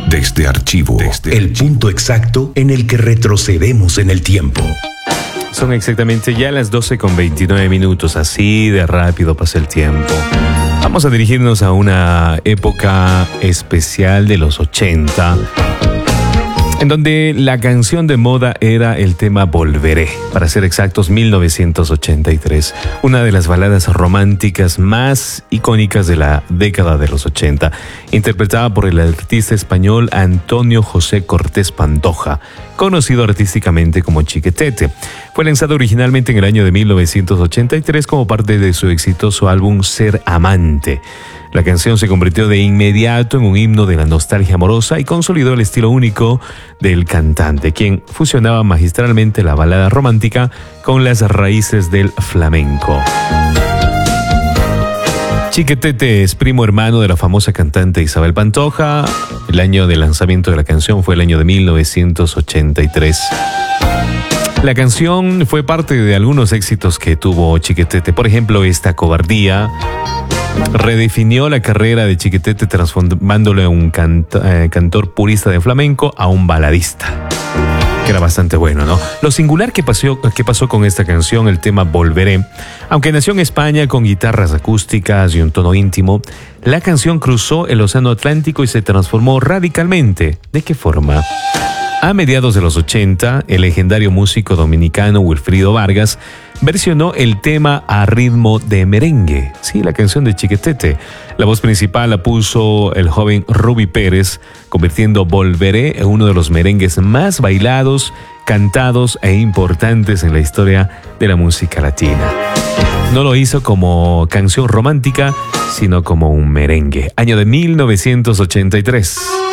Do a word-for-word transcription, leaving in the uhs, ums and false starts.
Desde Archivo, Desde el punto exacto en el que retrocedemos en el tiempo. Son exactamente ya las doce con veintinueve minutos, así de rápido pasa el tiempo. Vamos a dirigirnos a una época especial de los ochenta, en donde la canción de moda era el tema Volveré, para ser exactos, mil novecientos ochenta y tres, una de las baladas románticas más icónicas de la década de los ochenta, interpretada por el artista español Antonio José Cortés Pantoja, conocido artísticamente como Chiquetete. Fue lanzado originalmente en el año de mil novecientos ochenta y tres como parte de su exitoso álbum Ser Amante. La canción se convirtió de inmediato en un himno de la nostalgia amorosa y consolidó el estilo único del cantante, quien fusionaba magistralmente la balada romántica con las raíces del flamenco. Chiquetete es primo hermano de la famosa cantante Isabel Pantoja. El año de lanzamiento de la canción fue el año de mil novecientos ochenta y tres. La canción fue parte de algunos éxitos que tuvo Chiquetete. Por ejemplo, esta Cobardía redefinió la carrera de Chiquetete, transformándolo en un canta, eh, cantor purista de flamenco a un baladista, que era bastante bueno, ¿no? Lo singular que pasó, que pasó con esta canción, el tema Volveré, aunque nació en España con guitarras acústicas y un tono íntimo, la canción cruzó el Océano Atlántico y se transformó radicalmente. ¿De qué forma? A mediados de los ochenta, el legendario músico dominicano Wilfrido Vargas versionó el tema a ritmo de merengue. Sí, la canción de Chiquetete. La voz principal la puso el joven Ruby Pérez, convirtiendo Volveré en uno de los merengues más bailados, cantados e importantes en la historia de la música latina. No lo hizo como canción romántica, sino como un merengue. Año de mil novecientos ochenta y tres.